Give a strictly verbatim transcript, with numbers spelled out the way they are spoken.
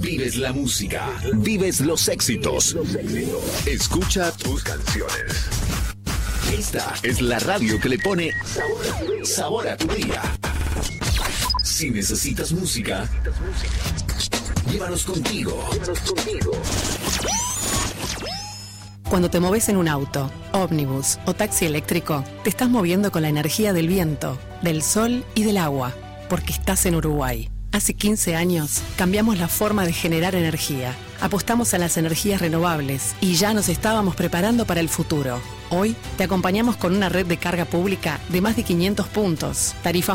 Vives la música. Vives los éxitos. Escucha tus canciones. Esta es la radio que le pone sabor a tu día. Si necesitas música, llévanos contigo. Cuando te moves en un auto, ómnibus o taxi eléctrico, te estás moviendo con la energía del viento, del sol y del agua, porque estás en Uruguay. Hace quince años cambiamos la forma de generar energía, apostamos a las energías renovables y ya nos estábamos preparando para el futuro. Hoy te acompañamos con una red de carga pública de más de quinientos puntos, tarifas